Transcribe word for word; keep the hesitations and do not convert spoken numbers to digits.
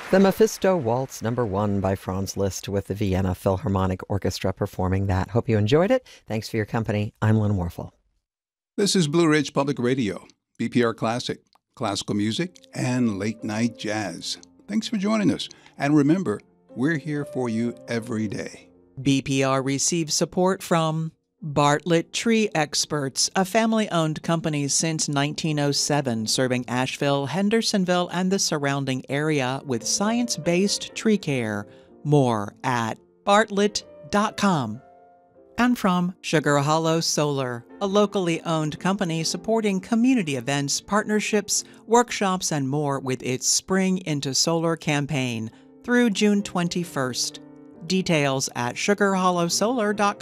The Mephisto Waltz number one by Franz Liszt with the Vienna Philharmonic Orchestra performing that. Hope you enjoyed it. Thanks for your company. I'm Lynn Warfel. This is Blue Ridge Public Radio, B P R Classic, classical music, and late night jazz. Thanks for joining us. And remember, we're here for you every day. B P R receives support from Bartlett Tree Experts, a family-owned company since nineteen oh seven, serving Asheville, Hendersonville, and the surrounding area with science-based tree care. More at bartlett dot com. And from Sugar Hollow Solar, a locally owned company supporting community events, partnerships, workshops, and more with its Spring into Solar campaign through June twenty-first. Details at sugar hollow solar dot com.